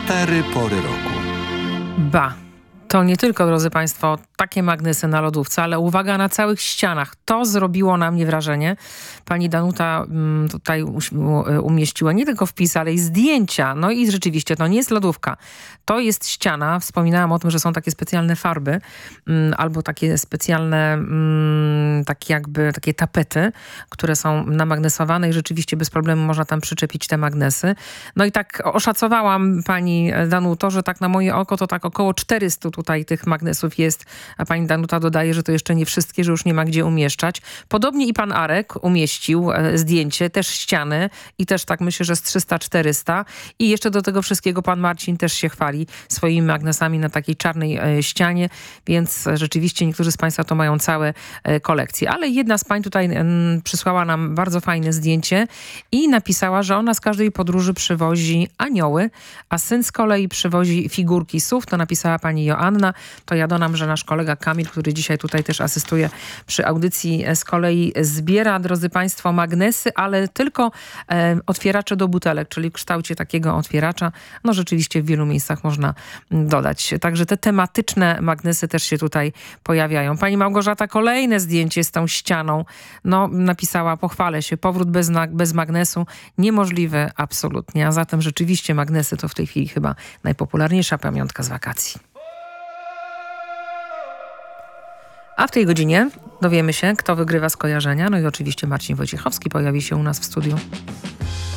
4 pory roku. Ba. To nie tylko, drodzy Państwo, takie magnesy na lodówce, ale uwaga, na całych ścianach. To zrobiło na mnie wrażenie. Pani Danuta tutaj umieściła nie tylko wpis, ale i zdjęcia. No i rzeczywiście to nie jest lodówka. To jest ściana. Wspominałam o tym, że są takie specjalne farby albo takie specjalne takie tapety, które są namagnesowane i rzeczywiście bez problemu można tam przyczepić te magnesy. No i tak oszacowałam, pani Danuto, że tak na moje oko to tak około 400 tutaj tych magnesów jest, a pani Danuta dodaje, że to jeszcze nie wszystkie, że już nie ma gdzie umieszczać. Podobnie i pan Arek umieścił zdjęcie, też ściany i też tak myślę, że z 300-400 i jeszcze do tego wszystkiego pan Marcin też się chwali swoimi magnesami na takiej czarnej ścianie, więc rzeczywiście niektórzy z Państwa to mają całe kolekcje. Ale jedna z pań tutaj przysłała nam bardzo fajne zdjęcie i napisała, że ona z każdej podróży przywozi anioły, a syn z kolei przywozi figurki sów. To napisała pani Joanna. To ja dodam, że nasz kolega Kamil, który dzisiaj tutaj też asystuje przy audycji, z kolei zbiera, drodzy Państwo, magnesy, ale tylko otwieracze do butelek, czyli w kształcie takiego otwieracza. No rzeczywiście w wielu miejscach można dodać. Także te tematyczne magnesy też się tutaj pojawiają. Pani Małgorzata kolejne zdjęcie z tą ścianą. No napisała, pochwalę się, powrót bez magnesu niemożliwy absolutnie. A zatem rzeczywiście magnesy to w tej chwili chyba najpopularniejsza pamiątka z wakacji. A w tej godzinie dowiemy się, kto wygrywa skojarzenia. No i oczywiście Marcin Wojciechowski pojawi się u nas w studiu.